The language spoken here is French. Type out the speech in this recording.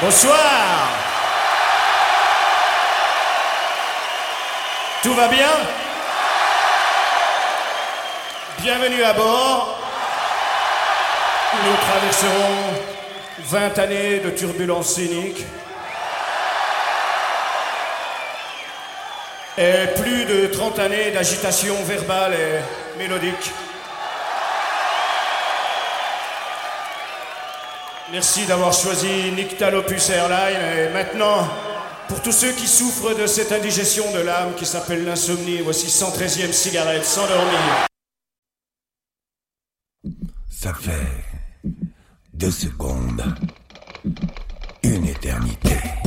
Bonsoir. Tout va bien? Bienvenue à bord. Nous traverserons 20 années de turbulences scéniques et plus de 30 années d'agitation verbale et mélodique. Merci d'avoir choisi Nyctalopus Airlines. Et maintenant, pour tous ceux qui souffrent de cette indigestion de l'âme qui s'appelle l'insomnie, voici 113e cigarette, s'endormir. Ça fait 2 secondes, une éternité.